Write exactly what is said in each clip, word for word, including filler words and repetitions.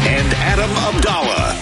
and Adam Abdallah.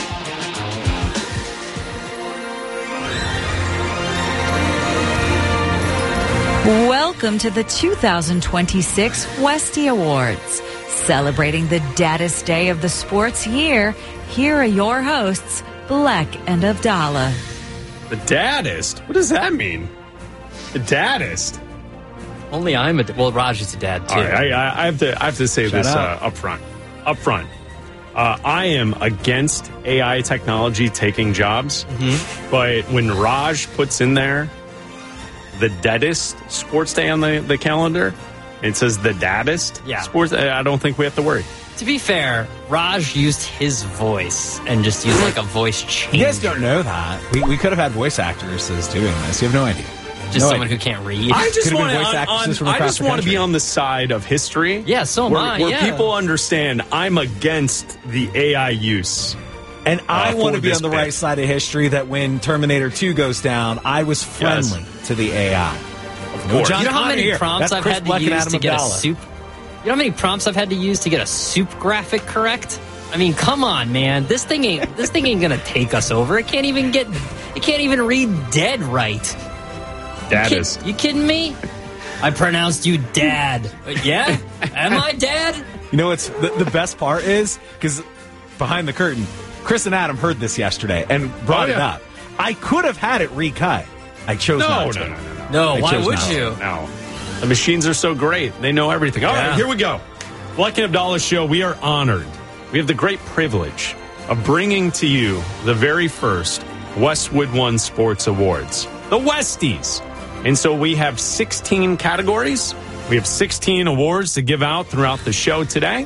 Welcome to the two thousand twenty-six Westy Awards. Celebrating the deadest day of the sports year, here are your hosts, Bleck and Abdallah. The daddest? What does that mean? The daddest? Only I'm a well. Raj is a dad too. All right, I, I have to. I have to say Shut this up. uh, up front. Up front, uh, I am against A I technology taking jobs. Mm-hmm. But when Raj puts in there the deadest sports day on the, the calendar, it says the daddest Yeah. sports. I don't think we have to worry. To be fair, Raj used his voice and just used like a voice change. You guys don't know that. We, we could have had voice actresses doing this. You have no idea. Just no someone idea. who can't read. I just Could have want been voice to. actresses from I across just the want to country. be on the side of history. Yeah, so am where, I, Where yeah. people understand I'm against the A I use. And I Uh, want for to be this on the bit. right side of history that when Terminator two goes down, I was friendly to the A I. Of No course. John You know how Connor many here. prompts That's I've Chris had to Bleck and use Adam to get a Abdallah. soup? You know how many prompts I've had to use to get a soup graphic correct? I mean, come on, man. This thing ain't this thing ain't gonna take us over. It can't even get it can't even read dead right. That Kid- is. You kidding me? I pronounced you dad. Uh, yeah? Am I dad? You know what's the, the best part is? Because behind the curtain, Chris and Adam heard this yesterday and brought Oh, it yeah. up. I could have had it recut. I chose No, not no, to. no, no, no. No, I why chose would not you? No. The machines are so great. They know everything. All Yeah. right, here we go. Bleck and Abdallah Show, we are honored. We have the great privilege of bringing to you the very first Westwood One Sports Awards, the Westies. And so we have sixteen categories. We have sixteen awards to give out throughout the show today.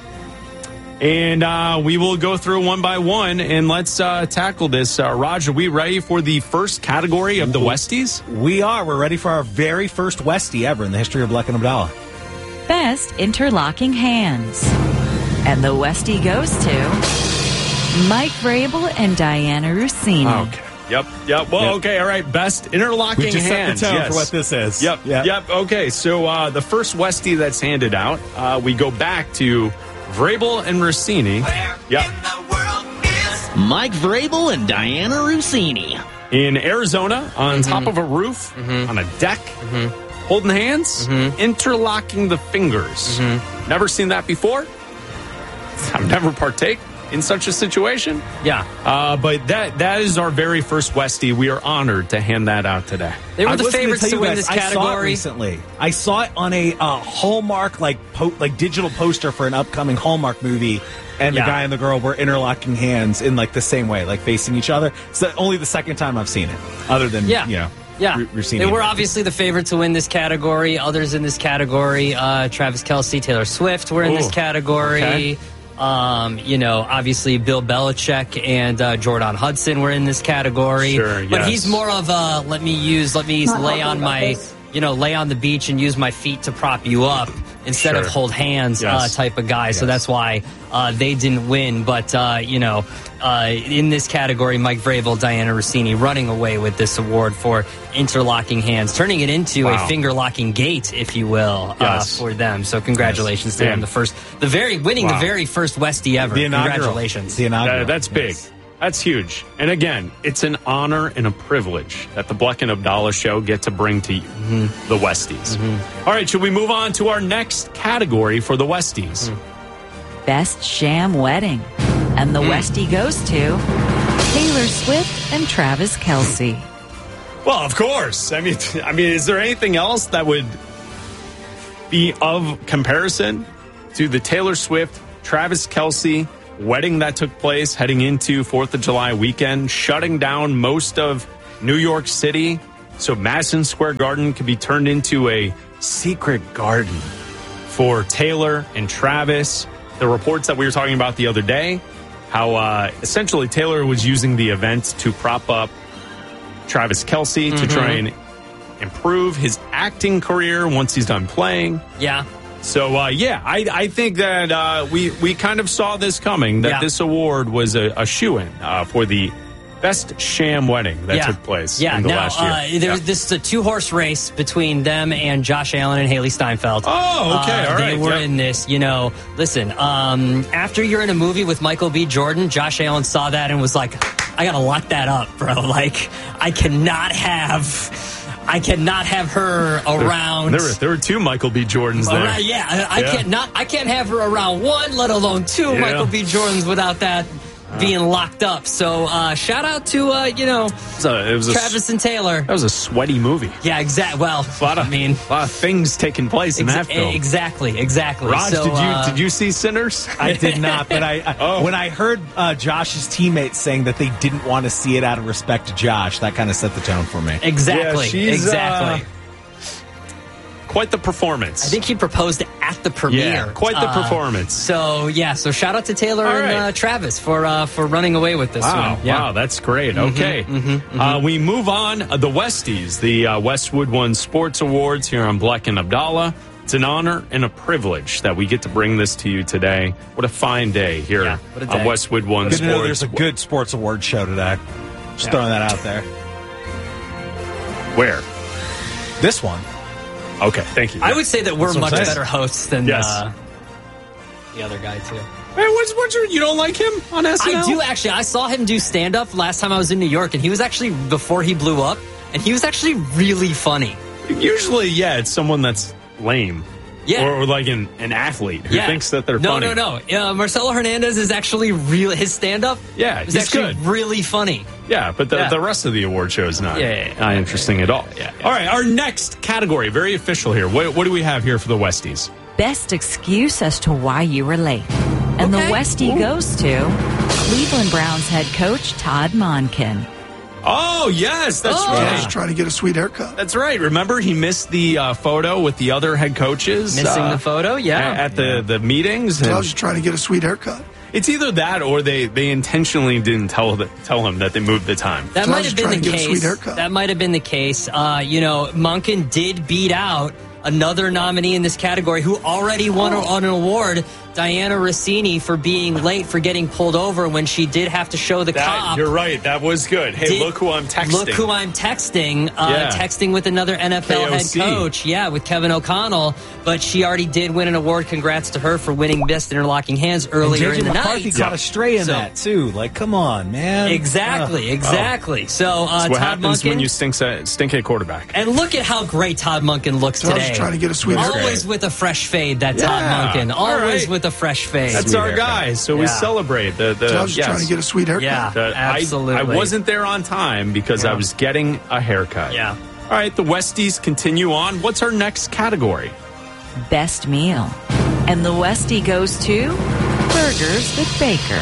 And uh, we will go through one by one, and let's uh, tackle this. Uh, Raj, are we ready for the first category of the Westies? We are. We're ready for our very first Westie ever in the history of Bleck and Abdallah. Best Interlocking Hands. And the Westie goes to Mike Vrabel and Diana Rossini. Okay. Yep. Yep. Well, Yep. okay. All right. Best interlocking We just hands. set the tone yes. for what this is. Yep. Yep. Yep. Okay. So uh, the first Westie that's handed out, uh, we go back to Vrabel and Rossini. Yep. Mike Vrabel and Diana Rossini. In Arizona, on Mm-hmm. top of a roof, on a deck, holding hands, Mm-hmm. interlocking the fingers. Never seen that before. I've never partake in such a situation. Yeah. Uh, but that that is our very first Westie. We are honored to hand that out today. They were I the was gonna favorites tell to you win guys, this I saw it category. recently. I saw it on a uh, Hallmark like po- like digital poster for an upcoming Hallmark movie, and Yeah. the guy and the girl were interlocking hands in like the same way, like facing each other. It's the, only the second time I've seen it, other than Yeah. you know, Yeah, R- Rossini they and were Vrabel. obviously the favorite to win this category. Others in this category, uh, Travis Kelce, Taylor Swift were in Ooh, this category. okay. Um, you know, obviously Bill Belichick and uh, Jordan Hudson were in this category. Sure, But yes. he's more of a let me use, let me lay on my, you know, lay on the beach and use my feet to prop you up instead of Sure. hold hands uh, Yes. type of guy. So that's why uh, they didn't win. But, uh, you know, uh, in this category, Mike Vrabel, Diana Rossini running away with this award for interlocking hands, turning it into Wow. a finger-locking gate, if you will, Yes. uh, for them. So congratulations to Man. them. The first, the very, winning Wow. the very first Westie ever. The inaugural. Congratulations. The inaugural. That- that's big. Yes. That's huge. And again, it's an honor and a privilege that the Bleck and Abdallah Show get to bring to you, Mm-hmm. the Westies. All right, should we move on to our next category for the Westies? Mm-hmm. Best Sham Wedding. And the Hmm. Westie goes to Taylor Swift and Travis Kelce. Well, of course. I mean, I mean, is there anything else that would be of comparison to the Taylor Swift, Travis Kelce wedding that took place heading into fourth of July weekend, shutting down most of New York City so Madison Square Garden could be turned into a secret garden for Taylor and Travis. The reports that we were talking about the other day, how uh, essentially Taylor was using the event to prop up Travis Kelce Mm-hmm. to try and improve his acting career once he's done playing. Yeah. So, uh, yeah, I, I think that uh, we, we kind of saw this coming, that Yeah. this award was a, a shoo-in uh, for the Best sham wedding that yeah. took place yeah. in the now, last year. Uh, there, yeah. This is a two-horse race between them and Josh Allen and Haley Steinfeld. Oh, okay. Uh, All they right. were Yep. in this. You know, listen, um, after you're in a movie with Michael B. Jordan, Josh Allen saw that and was like, I got to lock that up, bro. Like, I cannot have... I cannot have her around. There were, there were two Michael B. Jordans there. Around, yeah, I, I Yeah. can't not. I can't have her around one, let alone two Yeah. Michael B. Jordans without that being locked up. So uh, shout out to uh, you know It was a, it was a, Travis and Taylor. That was a sweaty movie. Yeah, exactly. Well, A lot of, I mean, a lot of things taking place in ex- that film. exactly, exactly. Raj, so, did you uh, did you see Sinners? I did not, but I, I Oh. when I heard uh, Josh's teammates saying that they didn't want to see it out of respect to Josh, that kind of set the tone for me. Exactly, Yeah, she's, exactly. uh, Quite the performance. I think he proposed at the premiere. Yeah, quite the Uh, performance. So yeah, so shout out to Taylor All and right. uh, Travis for uh, for running away with this Wow, one. Yeah. wow, that's great. Okay. Uh, we move on. Uh, the Westies, the uh, Westwood One Sports Awards here on Black and Abdallah. It's an honor and a privilege that we get to bring this to you today. What a fine day here Yeah, what a on day. Westwood One Good to know Sports. there's a good sports award show today. Just throwing that out there. Where? This one. Okay, thank you. I would say that we're That's what much I'm saying. better hosts than Yes. uh, the other guy too. Hey, what's, what's your, you don't like him on S N L? I do actually. I saw him do stand up last time I was in New York, and he was actually before he blew up, and he was actually really funny. Usually, yeah, it's someone that's lame. Yeah. Or, or like an, an athlete who Yeah. thinks that they're no, funny. No, no, uh, Marcelo Hernandez is actually really his stand up. Yeah, is he's actually good. really funny. Yeah, but the, Yeah. the rest of the award show is not, Yeah, yeah, yeah. not interesting at all. Yeah, yeah. All right, our next category, very official here. What, what do we have here for the Westies? Best excuse as to why you were late. And Okay. the Westie goes to Cleveland Browns head coach Todd Monken. Oh, yes, that's Oh. right. Just trying to get a sweet haircut. That's right. Remember, he missed the uh, photo with the other head coaches. Missing uh, the photo, yeah. a- At the, the meetings. And Todd's trying to get a sweet haircut. it's either that or they, they intentionally didn't tell the, tell him that they moved the time. That So I might was have been trying the to get a sweet case. haircut. That might have been the case. Uh, you know, Monken did beat out another nominee in this category who already won Oh. an award, Diana Rossini, for being late, for getting pulled over when she did have to show the That, cop. you're right. That was good. Hey, Did- look who I'm texting. Look who I'm texting. Uh, Yeah. Texting with another N F L K O C. head coach. Yeah, with Kevin O'Connell. But she already did win an award. Congrats to her for winning Best Interlocking Hands earlier J J in the McCarthy night. caught Yeah. a stray in So- that too. Like, come on, man. Exactly, exactly. So uh, That's what Todd happens Monken, when you stink, stink at quarterback. and look at how great Todd Monken looks Todd's today. trying to get a sweet haircut. Always with a fresh fade, that Yeah. Todd Monken. All Always right. with a fresh fade. That's Sweet our haircut. guy. So we Yeah. celebrate the. the Todd's yes. trying to get a sweet haircut. Yeah. The- I- Absolutely. I, wasn't there on time because I Yeah. was getting a haircut. Yeah. All right, the Westies continue on. What's our next category? Best meal. And the Westie goes to Burgers with Baker.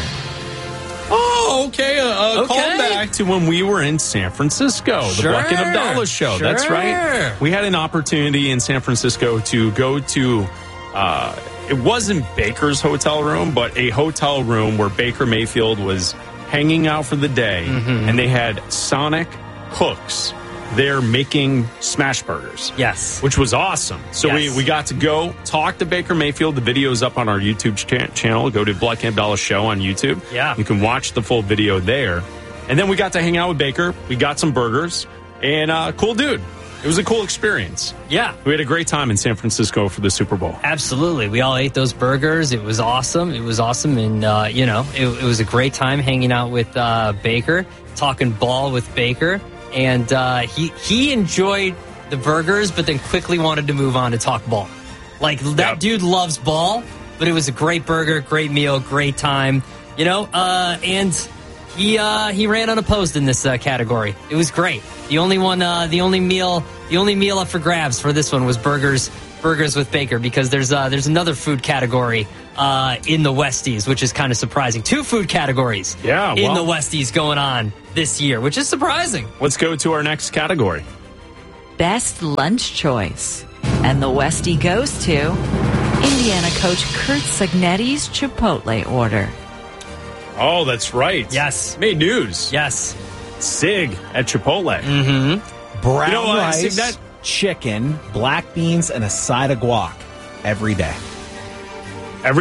Oh, okay. A, a Okay. callback to when we were in San Francisco, the Sure. Black and Abdallah show. That's right. Sure. We had an opportunity in San Francisco to go to. Uh, it wasn't Baker's hotel room, but a hotel room where Baker Mayfield was hanging out for the day, Mm-hmm. and they had Sonic cooks there making smash burgers. Yes. Which was awesome. So Yes. we, we got to go talk to Baker Mayfield. The video is up on our YouTube cha- channel. Go to Black and Abdallah Show on YouTube. Yeah. You can watch the full video there. And then we got to hang out with Baker. We got some burgers. And uh, cool dude. It was a cool experience. Yeah. We had a great time in San Francisco for the Super Bowl. Absolutely. We all ate those burgers. It was awesome. It was awesome. And, uh, you know, it, it was a great time hanging out with uh, Baker, talking ball with Baker. And uh, he, he enjoyed the burgers, but then quickly wanted to move on to talk ball. Like, that Yep. dude loves ball, but it was a great burger, great meal, great time. You know, uh, and he uh, he ran unopposed in this uh, category. It was great. The only one, uh, the only meal, the only meal up for grabs for this one was burgers, burgers with Baker, because there's uh, there's another food category uh, in the Westies, which is kind of surprising. Two food categories, Yeah, in well- the Westies going on this year, which is surprising. Let's go to our next category. Best lunch choice. And the Westie goes to Indiana coach Kurt Signetti's Chipotle order. Oh, that's right. Yes. Made news. Yes. Sig at Chipotle. Brown You know what, I see rice, that- chicken, black beans, and a side of guac every day. Every day.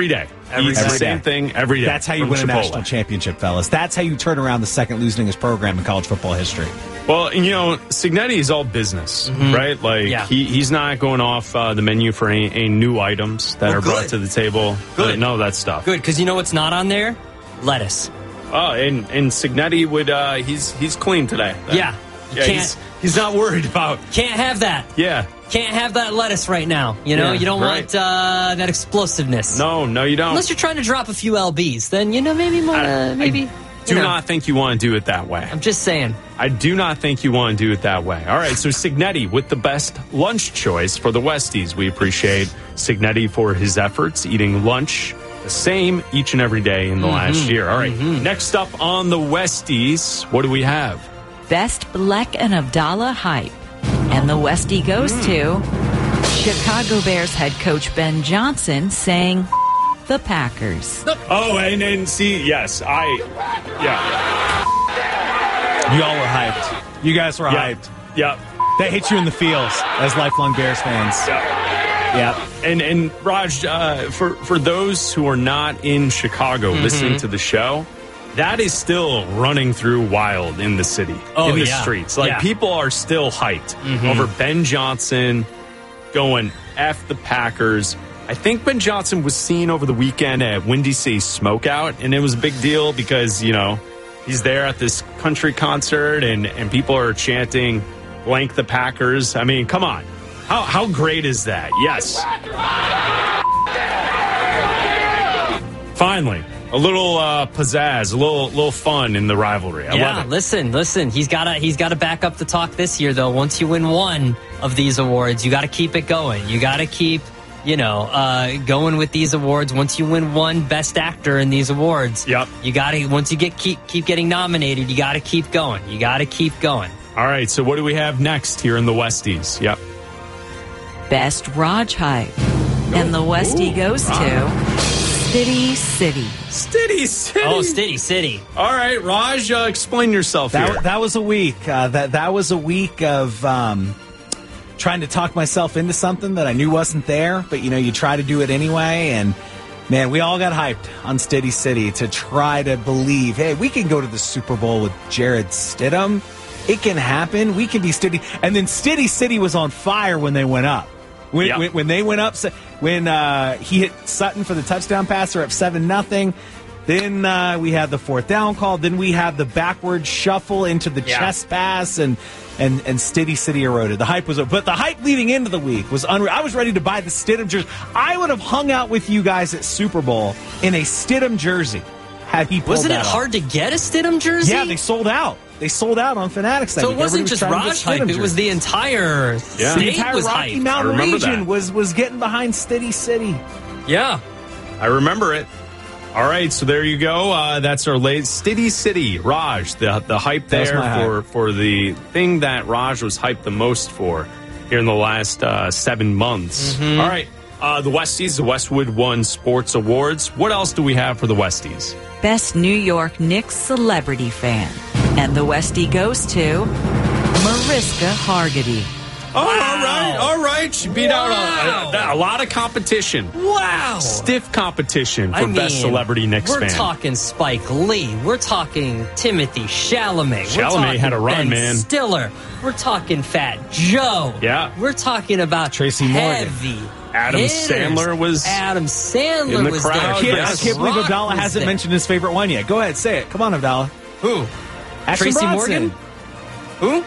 Every eats the day. same thing every day. That's how you from win a Chipotle. national championship, fellas. That's how you turn around the second losingest program in college football history. Well, and, you know, Cignetti is all business, right? Like, Yeah. he, he's not going off uh, the menu for any, any new items that Oh, are brought good. to the table. Good. Uh, none of that stuff. Good, because you know what's not on there? Lettuce. Oh, and, and Cignetti would, uh, he's he's clean today. Yeah. You Yeah, can't, he's, he's not worried about, can't have that. yeah. Can't have that lettuce right now. You know, Yeah, you don't right. want uh, that explosiveness. No, no, you don't. Unless you're trying to drop a few L Bs, then, you know, maybe more, uh, maybe. do you know. not think you want to do it that way. I'm just saying. I do not think you want to do it that way. All right, so Cignetti with the best lunch choice for the Westies. We appreciate Cignetti for his efforts eating lunch the same each and every day in the Mm-hmm. last year. All right, next up on the Westies, what do we have? Best Black and Abdallah hype. And the Westie goes to Chicago Bears head coach Ben Johnson saying, the Packers. Oh, and then see, yes, I, yeah, You all were hyped. You guys were yeah, hyped. yeah, They hit you in the feels as lifelong Bears fans. yeah. Yeah. And and Raj, uh, for for those who are not in Chicago Mm-hmm. listening to the show, that is still running through wild in the city, Oh, in the yeah. streets. Like Yeah. people are still hyped Mm-hmm. over Ben Johnson going F the Packers. I think Ben Johnson was seen over the weekend at Windy City Smokeout, and it was a big deal because, you know, he's there at this country concert and, and people are chanting blank the Packers. I mean, come on. How how great is that? Yes. Finally, a little uh, pizzazz, a little little fun in the rivalry. I yeah, love it. listen, listen. He's got to he's got to back up the talk this year, though. Once you win one of these awards, you got to keep it going. You got to keep, you know, uh, going with these awards. Once you win one Best Actor in these awards, Yep. you got to. Once you get keep keep getting nominated, you got to keep going. You got to keep going. All right, so what do we have next here in the Westies? Yep. Best Raj hype. And the Westie goes to City City. Stiddy City. Oh, City City. All right, Raj, uh, explain yourself here. That, that was a week. Uh, that that was a week of um, trying to talk myself into something that I knew wasn't there. But you know, you try to do it anyway. And man, we all got hyped on Stiddy City to try to believe, hey, we can go to the Super Bowl with Jared Stidham. It can happen. We can be Stiddy. And then Stiddy City was on fire when they went up. When, Yep. when, when they went up, when uh, he hit Sutton for the touchdown pass, they're up seven nothing. Then uh, we had the fourth down call. Then we had the backward shuffle into the Yeah. chest pass, and and and Stiddy City eroded. The hype was, but the hype leading into the week was unreal. I was ready to buy the Stidham jersey. I would have hung out with you guys at Super Bowl in a Stidham jersey had he pulled Wasn't it that off. hard to get a Stidham jersey? Yeah, they sold out. They sold out on Fanatics. that So week. it wasn't Everybody was just trying to get Raj hype; Stidham it was jerseys. the entire Yeah. state The entire was Rocky hyped. Mountain I remember region that. was was getting behind Stiddy City. Yeah. I remember it. All right, so there you go. Uh, that's our latest Stiddy City. Raj, the the hype That was there my for, for the thing that Raj was hyped the most for here in the last uh, seven months. Mm-hmm. All right, uh, the Westies, the Westwood One Sports Awards. What else do we have for the Westies? Best New York Knicks celebrity fan. And the Westie goes to Mariska Hargitay. Oh, all right, all right. She beat out a, a, a lot of competition. Wow. Stiff competition for I mean, Best Celebrity Knicks we're fan. talking Spike Lee. We're talking Timothy Chalamet. Chalamet we're talking had a run, Ben man. Stiller. We're talking Fat Joe. Yeah. We're talking about Tracy Morgan. heavy Adam hitters. Sandler was Adam Sandler in the was crowd. there. I can't, I Yes. can't believe Rock Abdallah was hasn't there. mentioned his favorite one yet. Go ahead, say it. Come on, Abdallah. Who? Action Tracy Bronson. Morgan? Who?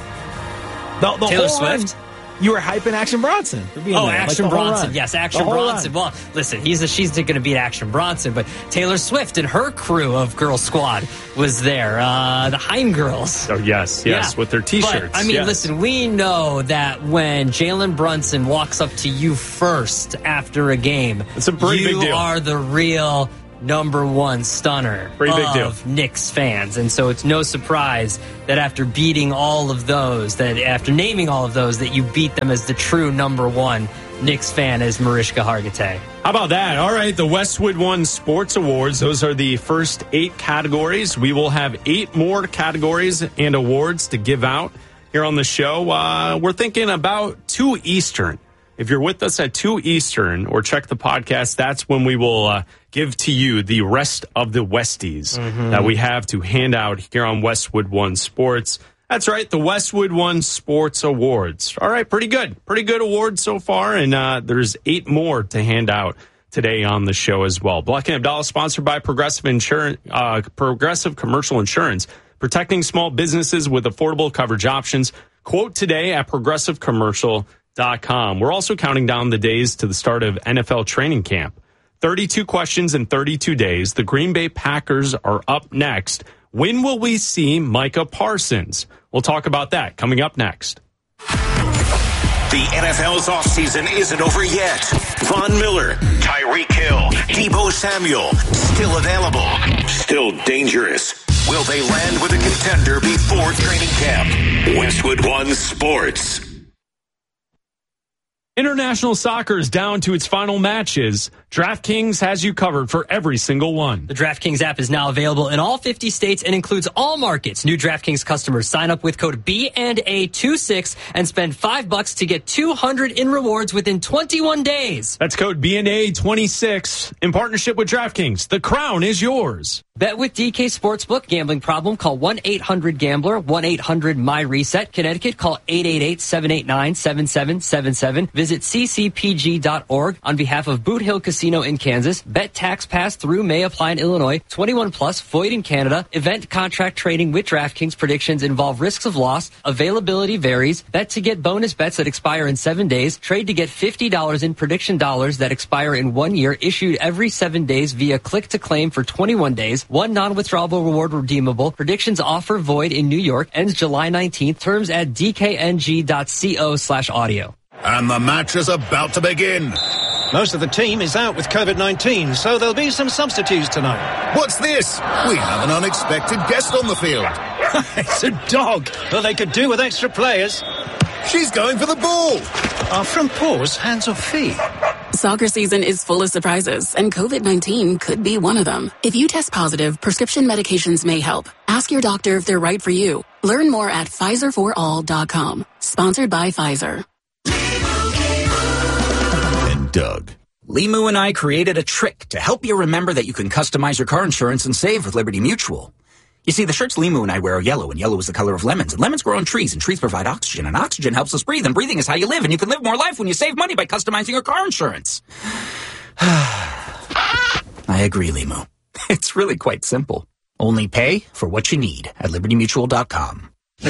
The, the Taylor whole run, Swift? you were hyping Action Bronson for being Oh, there. like Action the whole Bronson. run. Yes, The Action whole Bronson. run. Well, listen, he's a, she's going to beat Action Bronson, but Taylor Swift and her crew of Girl Squad was there. Uh, the Heim Girls. Oh, yes, yes, Yeah. with their T-shirts. But, I mean, yes. listen, we know that when Jalen Brunson walks up to you first after a game, It's a pretty you big deal. are the real number one stunner Pretty big of deal. Knicks fans. And so it's no surprise that after beating all of those, that after naming all of those, that you beat them as the true number one Knicks fan as Mariska Hargitay. How about that? All right, the Westwood One Sports Awards. Those are the first eight categories. We will have eight more categories and awards to give out here on the show. Uh, we're thinking about two Eastern. If you're with us at two Eastern or check the podcast, that's when we will uh, give to you the rest of the Westies mm-hmm. that we have to hand out here on Westwood One Sports. That's right, the Westwood One Sports Awards. All right, pretty good. Pretty good awards so far, and uh, there's eight more to hand out today on the show as well. Black and Abdallah, sponsored by Progressive Insurance, uh, Progressive Commercial Insurance, protecting small businesses with affordable coverage options. Quote today at progressive commercial dot com. We're also counting down the days to the start of N F L training camp. thirty-two questions in thirty-two days. The Green Bay Packers are up next. When will we see Micah Parsons? We'll talk about that coming up next. The N F L's offseason isn't over yet. Von Miller, Tyreek Hill, Deebo Samuel, still available, still dangerous. Will they land with a contender before training camp? Westwood One Sports. International soccer is down to its final matches. DraftKings has you covered for every single one. The DraftKings app is now available in all fifty states and includes all markets. New DraftKings customers sign up with code B and A twenty-six and spend five bucks to get two hundred in rewards within twenty-one days. That's code B and A twenty-six in partnership with DraftKings. The crown is yours. Bet with D K Sportsbook. Gambling problem? Call one eight hundred gambler, one eight hundred my reset. Connecticut, call eight eight eight, seven eight nine, seven seven seven seven. Visit c c p g dot org on behalf of Boot Hill Casino in Kansas. Bet tax pass through may apply in Illinois. twenty-one plus, void in Canada. Event contract trading with DraftKings. Predictions involve risks of loss. Availability varies. Bet to get bonus bets that expire in seven days. Trade to get fifty dollars in prediction dollars that expire in one year. Issued every seven days via click to claim for twenty-one days. One non-withdrawable reward redeemable. Predictions offer void in New York. Ends July nineteenth. Terms at d k n g dot co slash audio. And the match is about to begin. Most of the team is out with covid nineteen, so there'll be some substitutes tonight. What's this? We have an unexpected guest on the field. It's a dog. Well, they could do with extra players. She's going for the ball. Are front paws hands or feet? Soccer season is full of surprises, and covid nineteen could be one of them. If you test positive, prescription medications may help. Ask your doctor if they're right for you. Learn more at Pfizer for all dot com. Sponsored by Pfizer. And Doug. Limu and I created a trick to help you remember that you can customize your car insurance and save with Liberty Mutual. You see, the shirts Limu and I wear are yellow, and yellow is the color of lemons. And lemons grow on trees, and trees provide oxygen, and oxygen helps us breathe, and breathing is how you live, and you can live more life when you save money by customizing your car insurance. I agree, Limu. It's really quite simple. Only pay for what you need at liberty mutual dot com.